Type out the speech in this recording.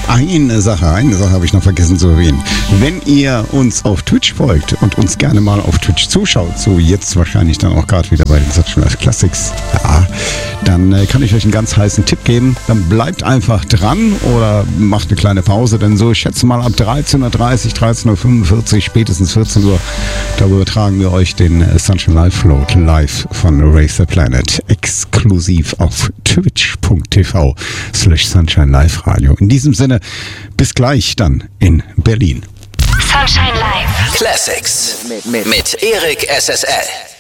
Eine Sache habe ich noch vergessen zu erwähnen. Wenn ihr uns auf Twitch folgt und uns gerne mal auf Twitch zuschaut, so jetzt wahrscheinlich dann auch gerade wieder bei den Saturday Night Classics, ja, dann kann ich euch einen ganz heißen Tipp geben. Dann bleibt einfach dran oder macht eine kleine Pause, denn so, ich schätze mal ab 13.30 13.45 Uhr, spätestens 14 Uhr, da übertragen wir euch den Sunshine Live Float live von Race the Planet exklusiv auf twitch.tv/Sunshine Live Radio. In diesem Sinne, bis gleich dann in Berlin. Sunshine Live Classics mit Erik SSL.